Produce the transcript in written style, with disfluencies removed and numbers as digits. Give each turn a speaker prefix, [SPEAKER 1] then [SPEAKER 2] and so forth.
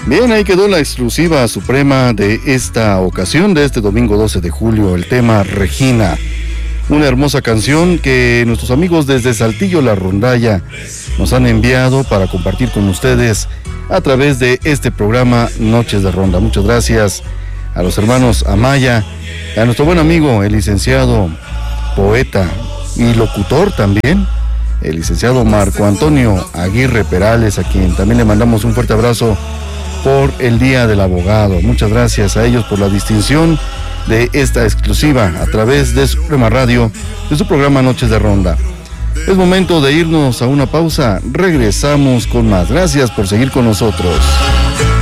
[SPEAKER 1] Bien, ahí quedó la exclusiva suprema de esta ocasión, de este domingo 12 de julio, el tema Regina. Una hermosa canción que nuestros amigos desde Saltillo La Rondalla nos han enviado para compartir con ustedes a través de este programa Noches de Ronda. Muchas gracias a los hermanos Amaya, a nuestro buen amigo, el licenciado, poeta y locutor también, el licenciado Marco Antonio Aguirre Perales, a quien también le mandamos un fuerte abrazo por el Día del Abogado. Muchas gracias a ellos por la distinción de esta exclusiva a través de Suprema Radio, de su programa Noches de Ronda. Es momento de irnos a una pausa, regresamos con más. Gracias por seguir con nosotros.